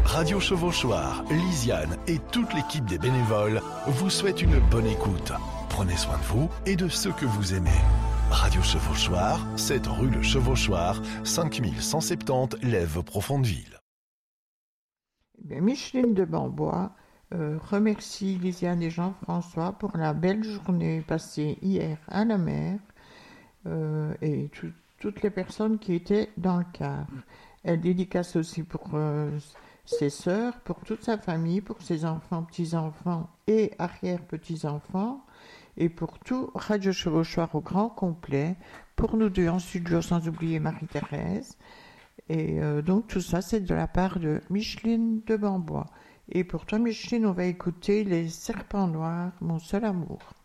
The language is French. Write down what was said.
Radio Chevauchoir, Lisiane et toute l'équipe des bénévoles vous souhaitent une bonne écoute. Prenez soin de vous et de ceux que vous aimez. Radio Chevauchoir, 7 rue Le Chevauchoir, 5170 Lèves-Profondeville. Micheline de Bambois remercie Lisiane et Jean-François pour la belle journée passée hier à la mer et toutes les personnes qui étaient dans le car. Elle dédicace aussi pour ses sœurs, pour toute sa famille, pour ses enfants, petits-enfants et arrière-petits-enfants, et pour tout Radio Chevauchoir au grand complet, pour nous deux en studio, sans oublier Marie-Thérèse. Et donc tout ça, c'est de la part de Micheline de Bambois. Et pour toi, Micheline, on va écouter Les Serpents Noirs, mon seul amour.